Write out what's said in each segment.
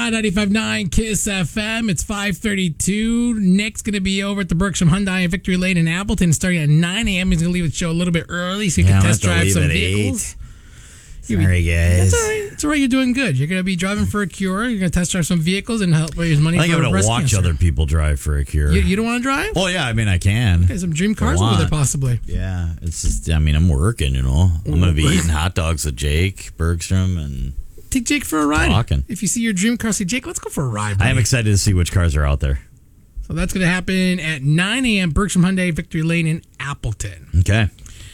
95.9 KISS FM. It's 5:32. Nick's going to be over at the Berkshire Hyundai in Victory Lane in Appleton starting at 9 a.m. He's going to leave the show a little bit early so you can test drive some vehicles. Sorry, guys. That's all right. It's all right. You're doing good. You're going to be driving for a cure. You're going to test drive some vehicles and help raise money for breast cancer. I'm going to watch other people drive for a cure. You don't want to drive? Oh, yeah. I mean, I can. Okay, some dream cars over there, possibly. Yeah. It's just, I mean, I'm working, you know. I'm going to be eating hot dogs with Jake Bergstrom and take Jake for a ride. Talking. If you see your dream car, say, Jake, let's go for a ride, buddy. I am excited to see which cars are out there. So that's going to happen at 9 a.m. Berkshire Hyundai Victory Lane in Appleton. Okay.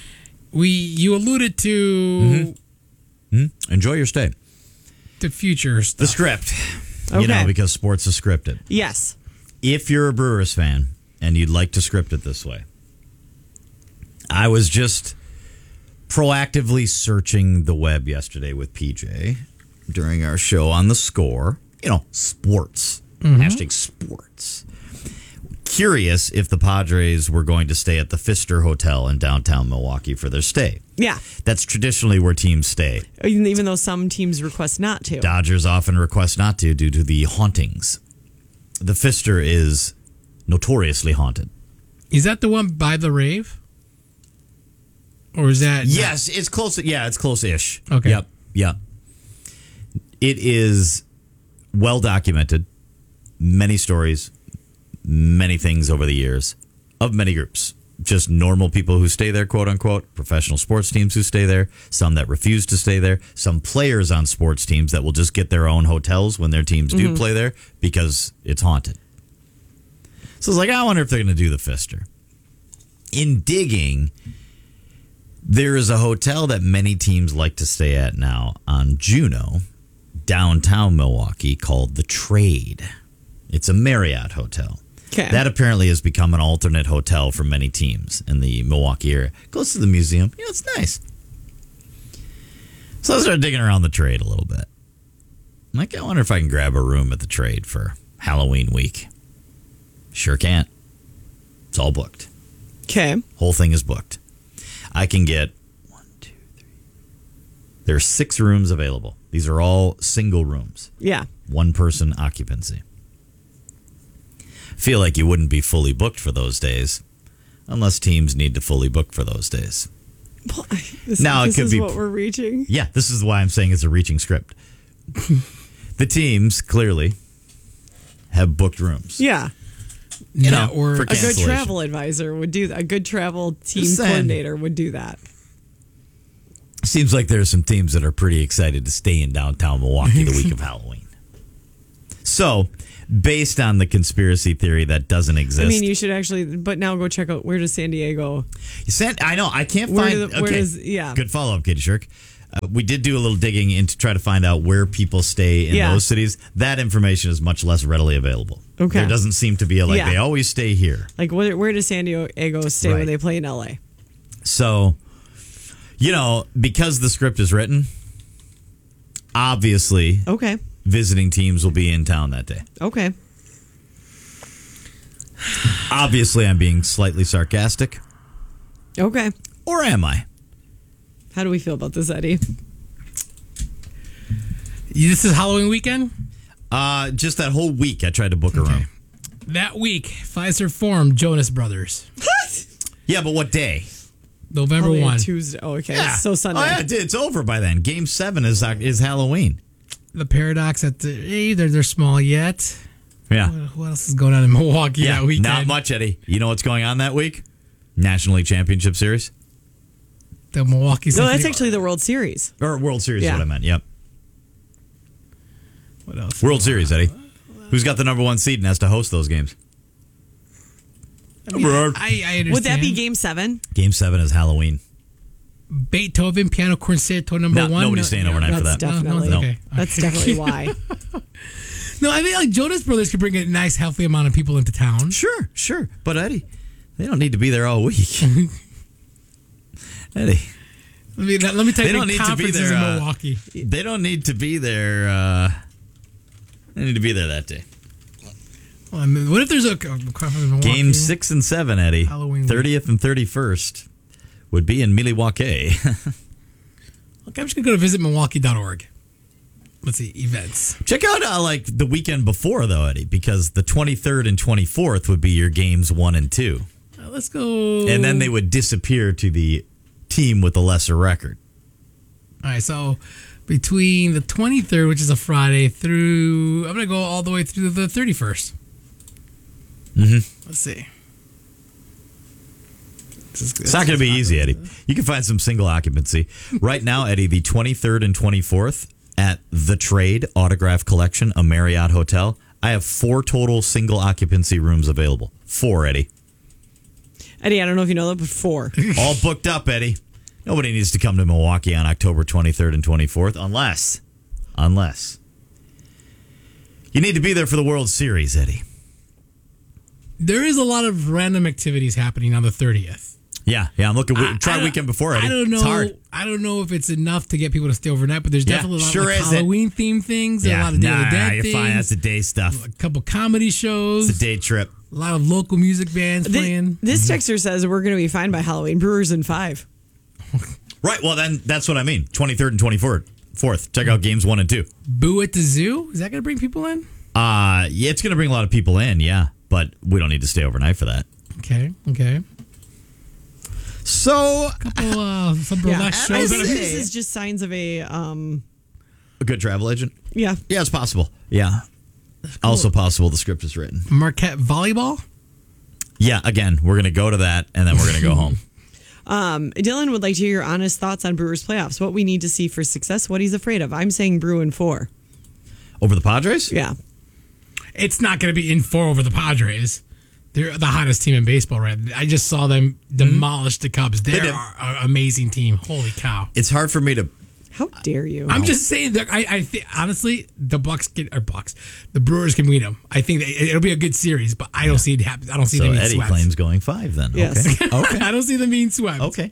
You alluded to... Enjoy your stay. The future stuff. The script. Okay. You know, because sports is scripted. Yes. If you're a Brewers fan and you'd like to script it this way, I was just proactively searching the web yesterday with PJ during our show on The Score. You know, sports. Hashtag sports. Curious if the Padres were going to stay at the Pfister Hotel in downtown Milwaukee for their stay. Yeah. That's traditionally where teams stay. Even though some teams request not to. Dodgers often request not to due to the hauntings. The Pfister is notoriously haunted. Is that the one by the rave? Or is that... Yes, it's close. Yeah, it's close-ish. Okay. Yep. It is well documented. Many stories, many things over the years of many groups. Just normal people who stay there, quote unquote, professional sports teams who stay there, some that refuse to stay there, some players on sports teams that will just get their own hotels when their teams do play there because it's haunted. So it's like, I wonder if they're going to do the Pfister. In digging, there is a hotel that many teams like to stay at now on Juneau, downtown Milwaukee, called The Trade. It's a Marriott hotel. Okay. That apparently has become an alternate hotel for many teams in the Milwaukee area. Close to the museum. You know, it's nice. So I started digging around The Trade a little bit. I'm like, I wonder if I can grab a room at The Trade for Halloween week. Sure can't. It's all booked. Okay. Whole thing is booked. I can get 1, 2, 3. There are 6 rooms available. These are all single rooms. Yeah. 1 person occupancy. Feel like you wouldn't be fully booked for those days unless teams need to fully book for those days. Well, This is could be what we're reaching. Yeah, this is why I'm saying it's a reaching script. The teams clearly have booked rooms. Yeah. You know, or for A good cancellation. travel advisor would do that. A good travel team Just saying. coordinator would do that. Seems like there's some teams that are pretty excited to stay in downtown Milwaukee the week of Halloween. So, based on the conspiracy theory that doesn't exist. I mean, you should actually, but now go check out, where does San Diego? I know, I can't Where find. do the- where does- yeah. Good follow up, Katie Shirk. We did do a little digging in to try to find out where people stay in Yeah. those cities. That information is much less readily available. Okay. There doesn't seem to be Yeah. they always stay here. Like, where does San Diego stay Right. when they play in LA? So, you know, because the script is written, obviously Okay. visiting teams will be in town that day. Okay. Obviously, I'm being slightly sarcastic. Okay. Or am I? How do we feel about this, Eddie? This is Halloween weekend? Just that whole week, I tried to book a room. That week, Pfizer formed Jonas Brothers. Yeah, but what day? November Only 1. Tuesday. Oh, okay. Yeah. So Sunday. Oh, yeah, it's over by then. Game 7 is Halloween. The Paradox at they're small yet. Yeah. What else is going on in Milwaukee that weekend? Not much, Eddie. You know what's going on that week? National League Championship Series. The Milwaukee No, Symphony. that's actually the World Series. Or World Series is Yeah. what I meant. Yep. What else? World Series, Eddie. Who's got the number 1 seed and has to host those games? I understand. Would that be Game 7? Game 7 is Halloween. Beethoven Piano Concerto number 1? Nobody's staying overnight for That's that. definitely No, okay. That's definitely why. No, I mean, like, Jonas Brothers could bring a nice, healthy amount of people into town. Sure. But, Eddie, they don't need to be there all week. Eddie. Let me tell They you, don't the need to be conferences there, in Milwaukee. They don't need to be there. They need to be there that day. Well, I mean, what if there's a conference in Milwaukee? Game 6 and 7, Eddie. Halloween 30th and 31st would be in Milwaukee. Look, I'm just going to go to visitmilwaukee.org. let's see, events. Check out like the weekend before, though, Eddie, because the 23rd and 24th would be your games 1 and 2. Let's go. And then they would disappear to the team with the lesser record. All right, so between the 23rd, which is a Friday, through, I'm going to go all the way through the 31st. Mm-hmm. Let's see. It's not going to be easy, Eddie. You can find some single occupancy. Right now, Eddie, the 23rd and 24th at The Trade Autograph Collection, a Marriott hotel. I have 4 total single occupancy rooms available. 4, Eddie. Eddie, I don't know if you know that, but 4. All booked up, Eddie. Nobody needs to come to Milwaukee on October 23rd and 24th unless you need to be there for the World Series, Eddie. There is a lot of random activities happening on the 30th. Yeah. I'm looking. Try weekend before, Eddie. I don't know. It's hard. I don't know if it's enough to get people to stay overnight, but there's definitely a lot of Halloween themed things. Yeah, a lot of Day of the Dead you're things. fine. That's the day stuff. A couple comedy shows. It's a day trip. A lot of local music bands playing. This texter says we're going to be fine by Halloween. Brewers in 5. Right. Well, then that's what I mean. 23rd and 24th. Check out games 1 and 2. Boo at the Zoo. Is that going to bring people in? Yeah, it's going to bring a lot of people in. Yeah, but we don't need to stay overnight for that. Okay. So, some burlesque I shows. think this is just signs of a good travel agent. Yeah, it's possible. Yeah, also possible the script is written. Marquette volleyball. Yeah, again, we're going to go to that and then we're going to go home. Dylan would like to hear your honest thoughts on Brewers playoffs. What we need to see for success. What he's afraid of. I'm saying Brew in 4. Over the Padres? Yeah, it's not going to be in 4 over the Padres. They're the hottest team in baseball, right? I just saw them demolish the Cubs. They're an amazing team. Holy cow! It's hard for me to. How dare you? I'm just saying that I think honestly the the Brewers can win them. I think it'll be a good series, but I don't see it happen. I don't see them being Eddie swept. claims going 5 then. Yes. Okay. I don't see them being swept. Okay.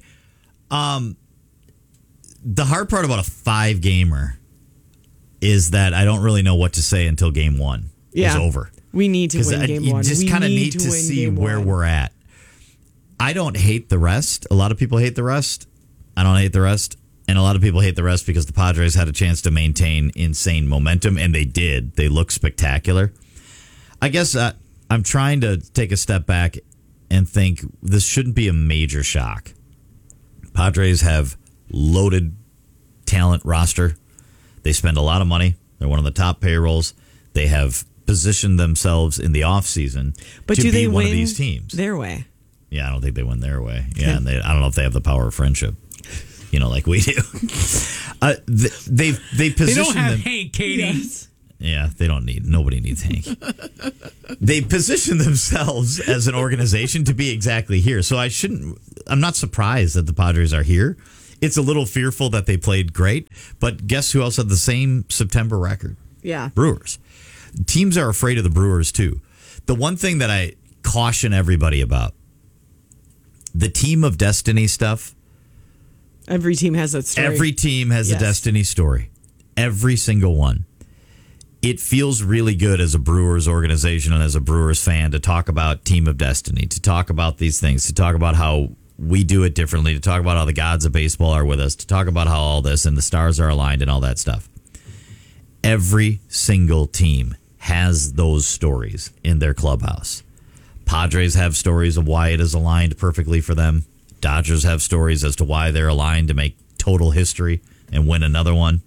The hard part about a 5-gamer is that I don't really know what to say until game 1 is over. We need to win game 1. You just kind of need to see where we're at. I don't hate the rest. A lot of people hate the rest. I don't hate the rest. And a lot of people hate the rest because the Padres had a chance to maintain insane momentum, and they did. They look spectacular. I guess I'm trying to take a step back and think this shouldn't be a major shock. Padres have loaded talent roster. They spend a lot of money. They're one of the top payrolls. They have positioned themselves in the offseason to be one of these teams. Their way? Yeah, I don't think they win their way. Yeah, and I don't know if they have the power of friendship, like we do. They position. They don't have Hank, Katie. Yes. Yeah, nobody needs Hank. They position themselves as an organization to be exactly here. So I'm not surprised that the Padres are here. It's a little fearful that they played great, but guess who else had the same September record? Yeah. Brewers. Teams are afraid of the Brewers too. The one thing that I caution everybody about, the team of destiny stuff. Every team has that story. Every team has a destiny story. Every single one. It feels really good as a Brewers organization and as a Brewers fan to talk about team of destiny, to talk about these things, to talk about how we do it differently, to talk about how the gods of baseball are with us, to talk about how all this and the stars are aligned and all that stuff. Every single team has those stories in their clubhouse. Padres have stories of why it is aligned perfectly for them. Dodgers have stories as to why they're aligned to make total history and win another one.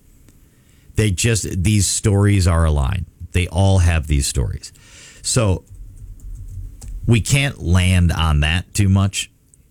These stories are aligned. They all have these stories. So we can't land on that too much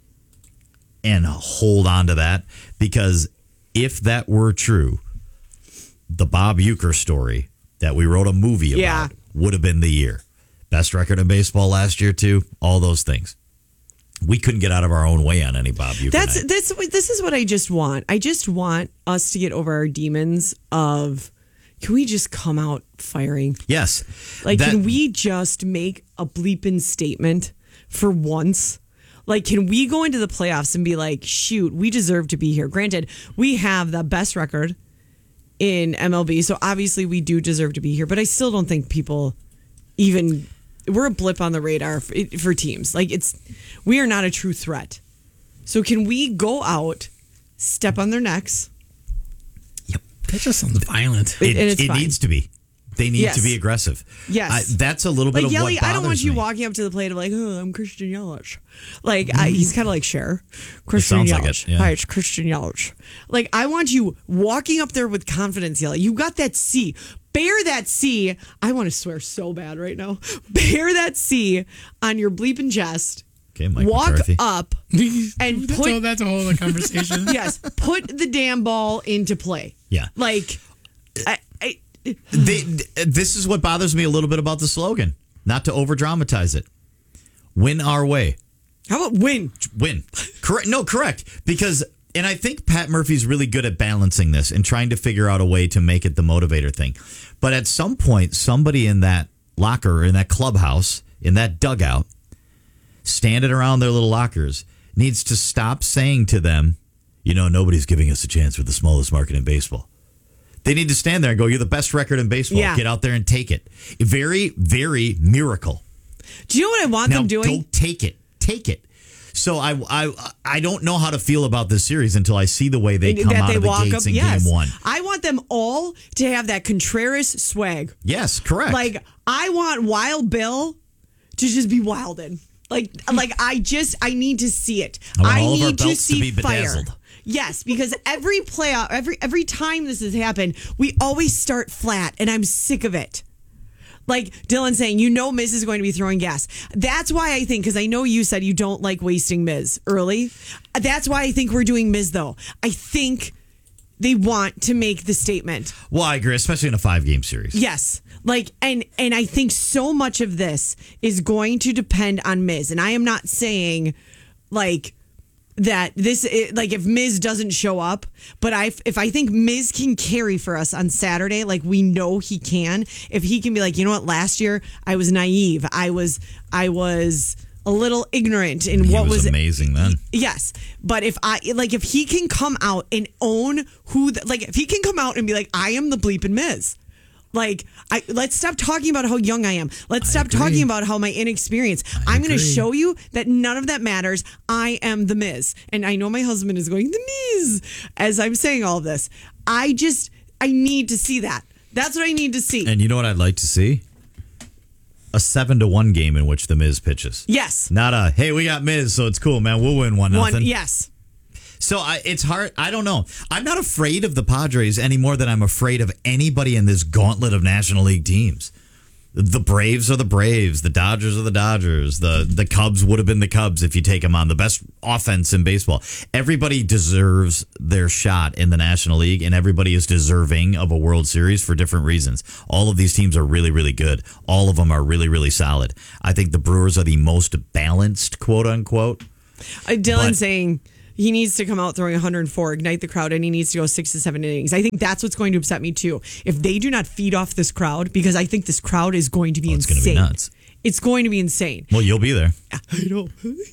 and hold on to that, because if that were true, the Bob Uecker story that we wrote a movie about would have been the year. Best record in baseball last year, too. All those things. We couldn't get out of our own way on any Bob Uecker night. This is what I just want. I just want us to get over our demons of, can we just come out firing? Yes. Can we just make a bleeping statement for once? Can we go into the playoffs and be like, shoot, we deserve to be here? Granted, we have the best record in MLB, so obviously we do deserve to be here, but I still don't think people even, we're a blip on the radar for teams. We are not a true threat. So can we go out, step on their necks? Yep. That just sounds violent. It needs to be. They need Yes. to be aggressive. Yes. That's a little bit Like of Yelly, what bothers I don't want you me. walking up to the plate of like, oh, I'm Christian Yelich. Like he's kind of like Cher. Christian sounds Yelich. like it, yeah. Hi, it's Christian Yelich. Like I want you walking up there with confidence, Yelly. You got that C. Bear that C. I want to swear so bad right now. Bear that C on your bleeping chest. Okay, Mike Walk McCarthy. up and put That's a whole other conversation. yes, put the damn ball into play. Yeah. Like This is what bothers me a little bit about the slogan. Not to over dramatize it. Win our way. how about win? Win. Correct. No, correct. Because, and I think Pat Murphy's really good at balancing this and trying to figure out a way to make it the motivator thing. But at some point, somebody in that locker, in that clubhouse, in that dugout, standing around their little lockers, needs to stop saying to them, nobody's giving us a chance for the smallest market in baseball. They need to stand there and go, you're the best record in baseball. Yeah. Get out there and take it. Very, very miracle. Do you know what I want Now, them doing? don't take it. Take it. So I don't know how to feel about this series until I see the way they come out of the gates in game one. I want them all to have that Contreras swag. Yes, correct. Like I want Wild Bill to just be wildin'. Like I need to see it. I want all of our need to belts to see be fire. bedazzled. Yes, because every playoff, every time this has happened, we always start flat, and I'm sick of it. Like Dylan saying, Miz is going to be throwing gas. That's why I think, because I know you said you don't like wasting Miz early. That's why I think we're doing Miz, though. I think they want to make the statement. Well, I agree, especially in a 5-game series. Yes. Like, and I think so much of this is going to depend on Miz. And I am not saying, like, that this, like, if Miz doesn't show up, but if I think Miz can carry for us on Saturday, like we know he can, if he can be like, you know what, last year I was naive. I was a little ignorant in what was amazing then. Yes. But if he can come out and own if he can come out and be like, I am the bleeping Miz. Like, let's stop talking about how young I am. Let's stop talking about how my inexperience. I'm going to show you that none of that matters. I am the Miz. And I know my husband is going, the Miz, as I'm saying all of this. I need to see that. That's what I need to see. And you know what I'd like to see? A 7-1 game in which the Miz pitches. Yes. Not a, hey, we got Miz, so it's cool, man. We'll win 1-0. Yes. So it's hard. I don't know. I'm not afraid of the Padres any more than I'm afraid of anybody in this gauntlet of National League teams. The Braves are the Braves. The Dodgers are the Dodgers. The Cubs would have been the Cubs if you take them on. The best offense in baseball. Everybody deserves their shot in the National League, and everybody is deserving of a World Series for different reasons. All of these teams are really, really good. All of them are really, really solid. I think the Brewers are the most balanced, quote unquote. Dylan saying he needs to come out throwing 104, ignite the crowd, and he needs to go 6 to 7 innings. I think that's what's going to upset me too. If they do not feed off this crowd, because I think this crowd is going to be insane. It's going to be nuts. It's going to be insane. Well, you'll be there. I know.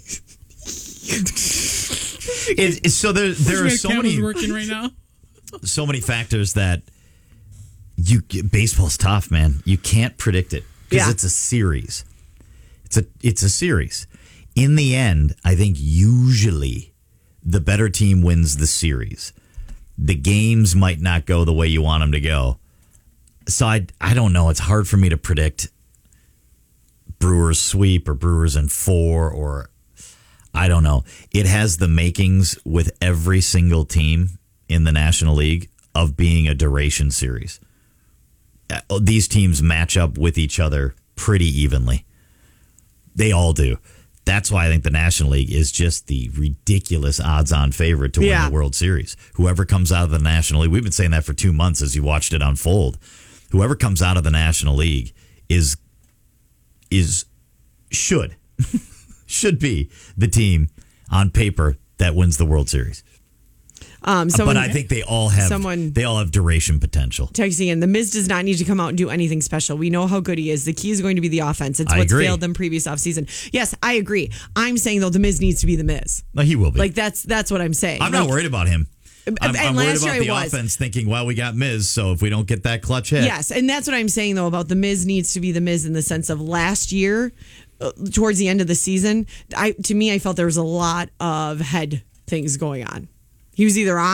So there are so many working right now. So many factors that baseball's tough, man. You can't predict it because it's a series. It's a series. In the end, I think usually the better team wins the series. The games might not go the way you want them to go. So I don't know. It's hard for me to predict Brewers sweep or Brewers in 4 or I don't know. It has the makings with every single team in the National League of being a duration series. These teams match up with each other pretty evenly. They all do. That's why I think the National League is just the ridiculous odds-on favorite to win the World Series. Whoever comes out of the National League, we've been saying that for 2 months as you watched it unfold. Whoever comes out of the National League should be the team on paper that wins the World Series. But I think they all have duration potential. Texting in, the Miz does not need to come out and do anything special. We know how good he is. The key is going to be the offense. It's what's failed them previous offseason. Yes, I agree. I'm saying though the Miz needs to be the Miz. No, he will be. Like that's what I'm saying. I'm not worried about him. I'm worried about the was. offense thinking, well, we got Miz, so if we don't get that clutch hit. Yes, and that's what I'm saying though about the Miz needs to be the Miz in the sense of last year, towards the end of the season. To me, I felt there was a lot of head things going on. He was either on,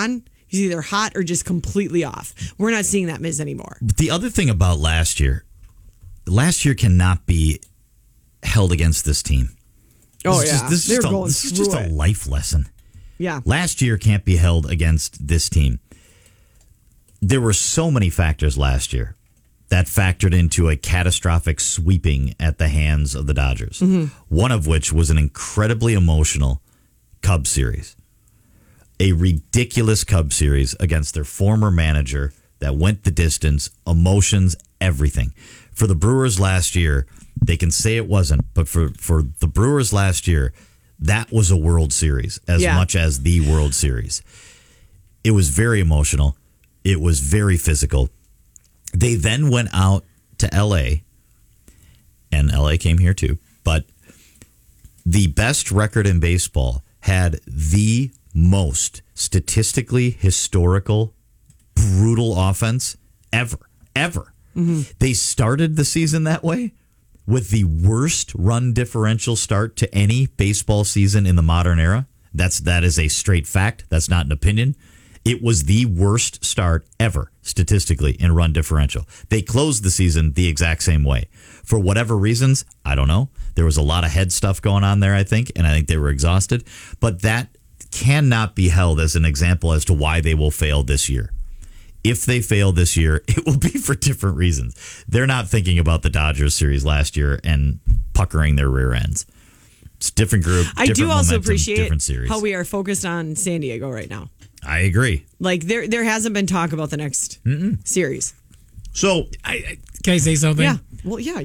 He's either hot or just completely off. We're not seeing that Miz anymore. But the other thing about last year cannot be held against this team. This is just a life lesson. Yeah. Last year can't be held against this team. There were so many factors last year that factored into a catastrophic sweeping at the hands of the Dodgers. One of which was an incredibly emotional Cubs series. A ridiculous Cubs series against their former manager that went the distance, emotions, everything. For the Brewers last year, they can say it wasn't, but for the Brewers last year, that was a World Series as much as the World Series. It was very emotional. It was very physical. They then went out to L.A., and L.A. came here too, but the best record in baseball had the most statistically historical, brutal offense ever. They started the season that way with the worst run differential start to any baseball season in the modern era. That is a straight fact. That's not an opinion. It was the worst start ever statistically in run differential. They closed the season the exact same way. For whatever reasons, I don't know. There was a lot of head stuff going on there, I think, and I think they were exhausted. But that cannot be held as an example as to why they will fail this year. If they fail this year, it will be for different reasons. They're not thinking about the Dodgers series last year and puckering their rear ends. It's a different group. I do also appreciate different series. how we are focused on San Diego right now. I agree. Like there hasn't been talk about the next series. So, can I say something? Yeah. Well, yeah.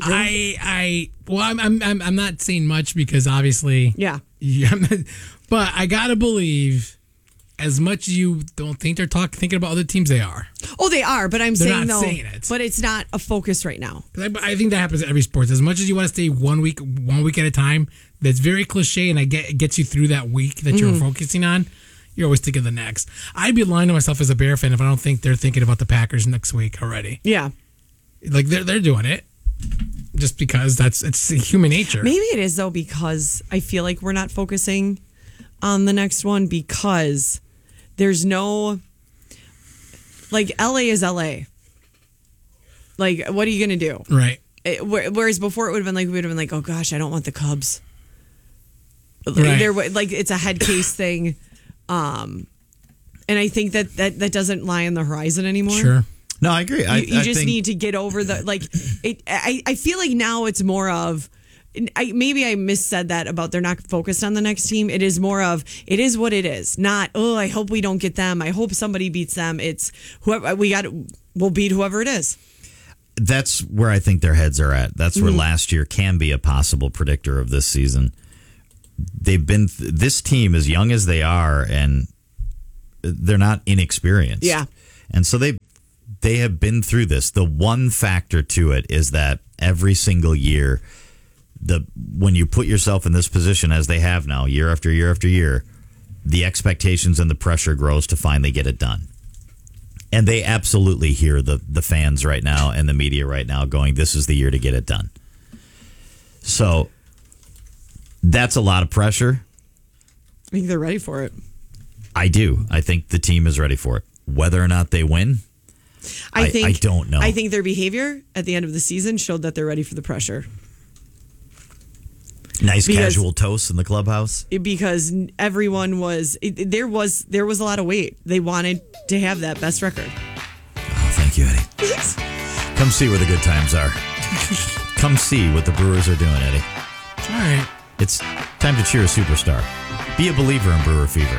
I'm not saying much because obviously, but I gotta believe, as much as you don't think they're thinking about other teams, they are. Oh, they are, but I'm saying not saying it. But it's not a focus right now. I think that happens in every sport. As much as you want to stay 1 week at a time, that's very cliche, and it gets you through that week that you're focusing on. You're always thinking of the next. I'd be lying to myself as a Bear fan if I don't think they're thinking about the Packers next week already. Yeah, like they're doing it just because it's human nature. Maybe it is though, because I feel like we're not focusing on the next one because there's no, like, LA is LA. Like, what are you gonna do? Right. Whereas before it would have been like, oh gosh, I don't want the Cubs. Right. Like it's a head case thing. And I think that doesn't lie on the horizon anymore. Sure. No, I agree. You just need to get over the, like, it. I feel like now it's more of, maybe I missaid that about they're not focused on the next team. It is more of, it is what it is. Not, oh, I hope we don't get them. I hope somebody beats them. It's whoever we'll beat whoever it is. That's where I think their heads are at. That's where last year can be a possible predictor of this season. They've been this team, as young as they are, and they're not inexperienced. Yeah, and so they have been through this. The one factor to it is that every single year, when you put yourself in this position as they have now, year after year after year, the expectations and the pressure grows to finally get it done. And they absolutely hear the fans right now and the media right now going, "This is the year to get it done." So. That's a lot of pressure. I think they're ready for it. I do. I think the team is ready for it. Whether or not they win, I don't know. I think their behavior at the end of the season showed that they're ready for the pressure. Nice casual toast in the clubhouse. Because everyone there was a lot of weight. They wanted to have that best record. Oh, thank you, Eddie. Come see where the good times are. Come see what the Brewers are doing, Eddie. All right. It's time to cheer a superstar. Be a believer in Brewer Fever.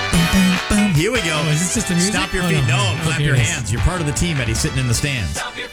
Here we go. Oh, is this just the music? Stop your feet. No, clap your hands. You're part of the team, Eddie, sitting in the stands.